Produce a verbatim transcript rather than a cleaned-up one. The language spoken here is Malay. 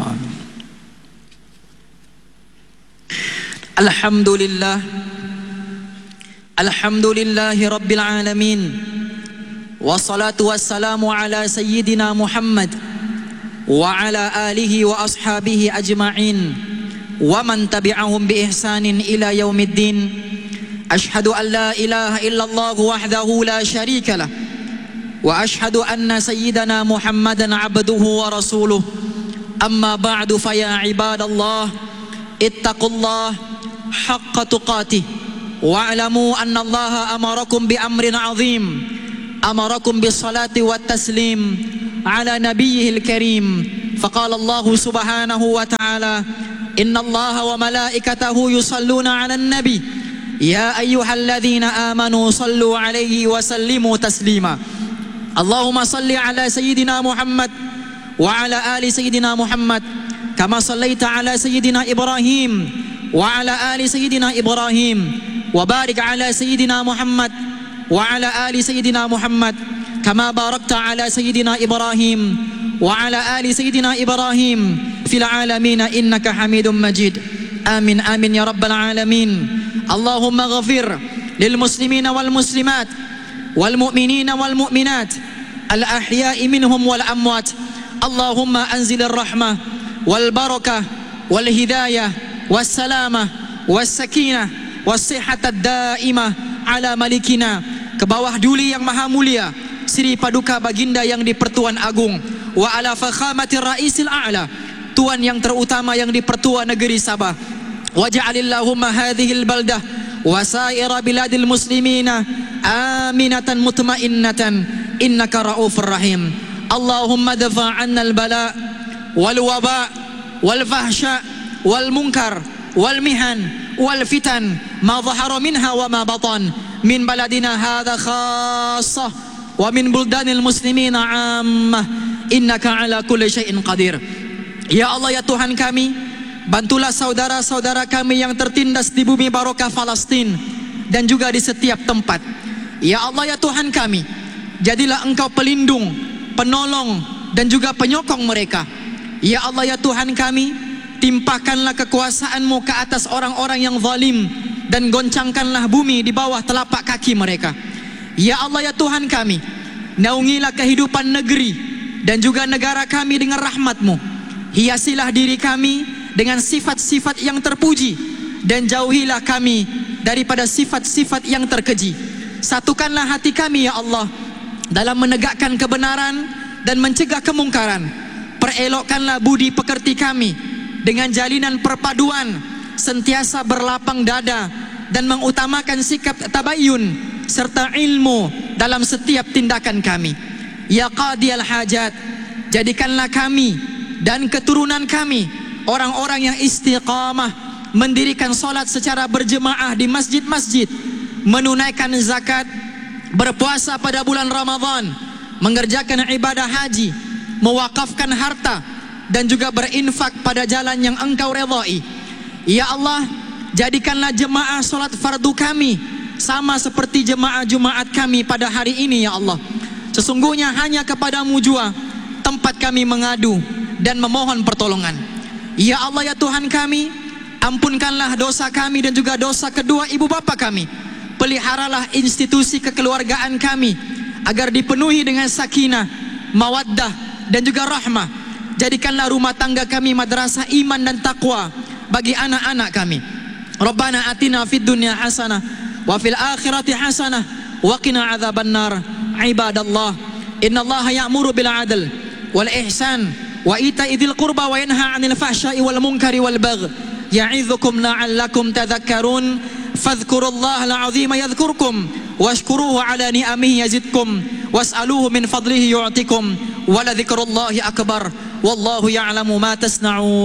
amin. Alhamdulillah, alhamdulillahi rabbil alamin, wassalatu wassalamu ala sayyidina Muhammad wa ala alihi wa ashabihi ajma'in wa man tabi'ahum bi ihsanin ila yaumiddin. Ashhadu an la ilaha illallah wahdahu la sharika lah wa ashhadu anna sayyidana Muhammadan abduhu wa rasuluh. Amma ba'du, fa ya ibadallah ittaqullah haqqa tuqatih wa'lamu anna Allah amarakum bi amrin azim, amarakum bis salati wat taslim ala nabiyyihil karim. Faqala Allah subhanahu wa ta'ala, inna Allah wa malaikatahu yusalluna 'alan nabi ya ayyuhalladzina amanu sallu 'alaihi wa sallimu taslima. Allahumma salli ala sayyidina Muhammad wa ala ali sayyidina Muhammad kama sallaita ala sayyidina Ibrahim wa ala ali sayyidina Ibrahim wa barik ala sayyidina Muhammad wa ala ali sayyidina Muhammad kama barakta ala sayyidina Ibrahim wa ala ali sayyidina Ibrahim fil alamin innaka Hamidum Majid. Amin amin ya rabbal alamin. Allahumma ghafir lil muslimina wal muslimat wal mu'minina wal mu'minat al ahya'i minhum wal amwat. Allahumma anzilir rahmah wal barakah wal hidayah was salamah was sakinah was sihhatad daimah ala malikina, ke bawah duli yang maha mulia Sri Paduka Baginda yang di-Pertuan Agung, wa ala fakhamati raisil a'la, tuan yang terutama yang di-Pertua Negeri Sabah. Waj'alillahumma hadhil baldah wa saira biladil muslimina aminatan mutmainnatan innaka raufur rahim. Allahumma dafa' 'anna al-bala wal waba wal fahsya wal munkar wal mihan wal fitan ma dhahara minha wa ma batan min baladina hadha khassah wa min buldanil muslimina 'ammah innaka 'ala kulli syai'in qadir. Ya Allah, ya Tuhan kami, bantulah saudara-saudara kami yang tertindas di bumi barokah Palestin dan juga di setiap tempat. Ya Allah, ya Tuhan kami, jadilah Engkau pelindung, penolong dan juga penyokong mereka. Ya Allah, ya Tuhan kami, timpahkanlah kekuasaan-Mu ke atas orang-orang yang zalim dan goncangkanlah bumi di bawah telapak kaki mereka. Ya Allah, ya Tuhan kami, naungilah kehidupan negeri dan juga negara kami dengan rahmat-Mu. Hiasilah diri kami dengan sifat-sifat yang terpuji dan jauhilah kami daripada sifat-sifat yang terkeji. Satukanlah hati kami ya Allah dalam menegakkan kebenaran dan mencegah kemungkaran. Perelokkanlah budi pekerti kami dengan jalinan perpaduan, sentiasa berlapang dada dan mengutamakan sikap tabayyun serta ilmu dalam setiap tindakan kami. Ya Qadiyal Hajat, jadikanlah kami dan keturunan kami orang-orang yang istiqamah, mendirikan solat secara berjemaah di masjid-masjid, menunaikan zakat, berpuasa pada bulan Ramadan, mengerjakan ibadah haji, mewakafkan harta dan juga berinfak pada jalan yang Engkau redai. Ya Allah, jadikanlah jemaah solat fardu kami sama seperti jemaah Jumaat kami pada hari ini ya Allah. Sesungguhnya hanya kepadamu jua tempat kami mengadu dan memohon pertolongan. Ya Allah, ya Tuhan kami, ampunkanlah dosa kami dan juga dosa kedua ibu bapa kami. Peliharalah institusi kekeluargaan kami agar dipenuhi dengan sakinah, mawaddah dan juga rahmah. Jadikanlah rumah tangga kami madrasah iman dan taqwa bagi anak-anak kami. Rabbana atina fid dunya hasanah wa fil akhirati hasanah wa qina adzabannar. Ibadallah, innallaha ya'muru bil 'adl wal ihsan wa ita'i dzil qurba wa yanha 'anil fahsya'i wal munkari wal baghi ya'idzukum la'allakum tadhakkarun. Fadhkurullaha al-'azima yadhkurkum washkuruhu 'ala ni'amihi yazidkum was'aluhu min fadlihi yu'tikum wa la dzikrullahi akbar wallahu ya'lamu ma tasna'un.